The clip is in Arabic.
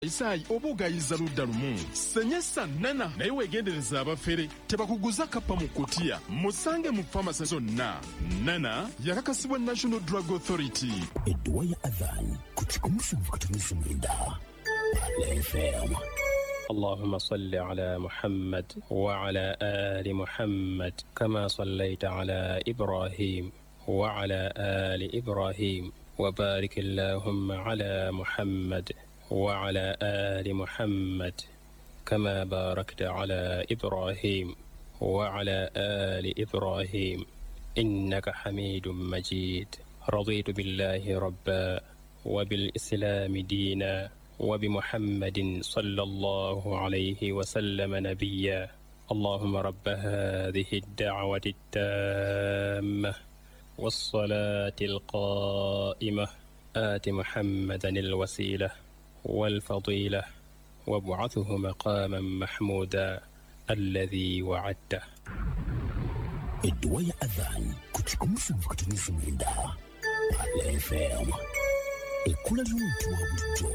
Isaayi obugayiza ludda lumu senyesa nana naye weegendereza abafere tebakuguza kappa mu kutiya musange mu famasi zonna. Nana yakakasibwa National Drug Authority. Edduwa ya adhan kutikumusumvu katumusumwenda FM. اللهم صل على محمد وعلى آل محمد كما صليت على إبراهيم وعلى آل إبراهيم وبارك اللهم على محمد وعلى آل محمد كما باركت على إبراهيم وعلى آل إبراهيم إنك حميد مجيد. رضيت بالله ربا وبالإسلام دينا وبمحمد صلى الله عليه وسلم نبيا. اللهم رب هذه الدعوة التامة والصلاة القائمة آت محمدا الوسيلة والفضيلة وابعثه مقاما محمودا الذي وعدته. Edduwa ya adhan kutikumusumvu katumusumwenda FM. Ekula ly'omuntu wa bulijjo.